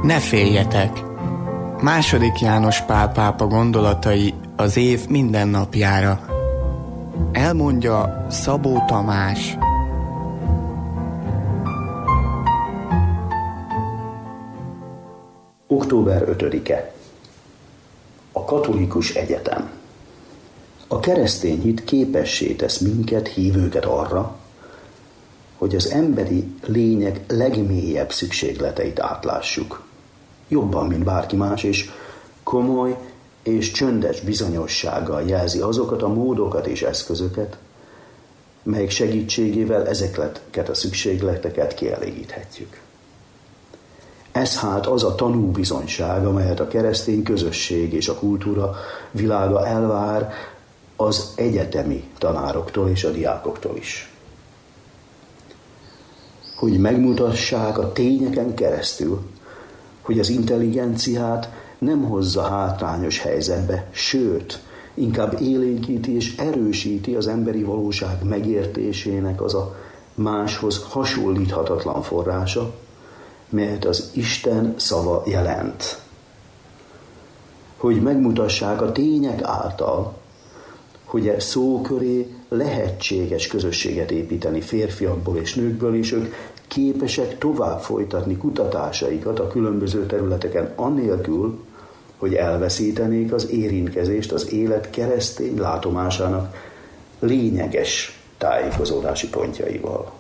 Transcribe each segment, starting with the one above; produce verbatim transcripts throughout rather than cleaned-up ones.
Ne féljetek! Második János Pál pápa gondolatai az év minden napjára. Elmondja Szabó Tamás. október ötödike. A katolikus egyetem. A keresztény hit képessé tesz minket, hívőket arra, hogy az emberi lények legmélyebb szükségleteit átlássuk. Jobban, mint bárki más, és komoly és csöndes bizonyossággal jelzi azokat a módokat és eszközöket, melyek segítségével ezeket a szükségleteket kielégíthetjük. Ez hát az a tanúbizonyság, amelyet a keresztény közösség és a kultúra világa elvár az egyetemi tanároktól és a diákoktól is. Hogy megmutassák a tényeken keresztül, hogy az intelligenciát nem hozza hátrányos helyzetbe, sőt, inkább élénkíti és erősíti az emberi valóság megértésének az a máshoz hasonlíthatatlan forrása, melyet az Isten szava jelent. Hogy megmutassák a tények által, hogy e szó köré lehetséges közösséget építeni férfiakból és nőkből, és ők képesek tovább folytatni kutatásaikat a különböző területeken annélkül, hogy elveszítenék az érintkezést az élet keresztény látomásának lényeges tájékozódási pontjaival.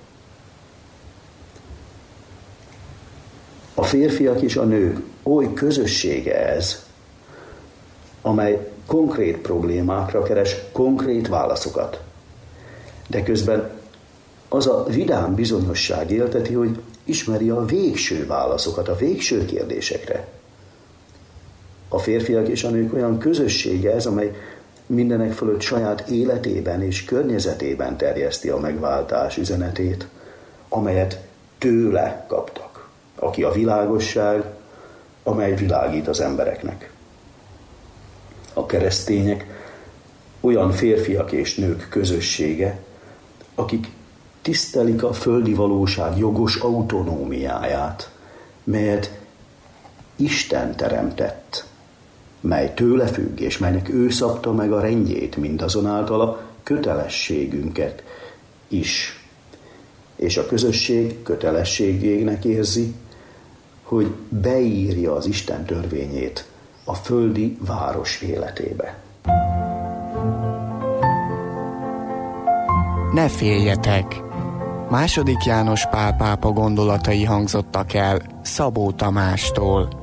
A férfiak és a nők oly közössége ez, amely konkrét problémákra keres konkrét válaszokat. De közben az a vidám bizonyosság élteti, hogy ismeri a végső válaszokat a végső kérdésekre. A férfiak és a nők olyan közössége ez, amely mindenek fölött saját életében és környezetében terjeszti a megváltás üzenetét, amelyet tőle kaptak, aki a világosság, amely világít az embereknek. A keresztények olyan férfiak és nők közössége, akik tisztelik a földi valóság jogos autonómiáját, melyet Isten teremtett, mely tőle függ, és melynek ő szabta meg a rendjét, mindazonáltal a kötelességünket is. És a közösség kötelességének érzi, hogy beírja az Isten törvényét a földi város életébe. Ne féljetek! Második János Pál pápa gondolatai hangzottak el Szabó Tamástól.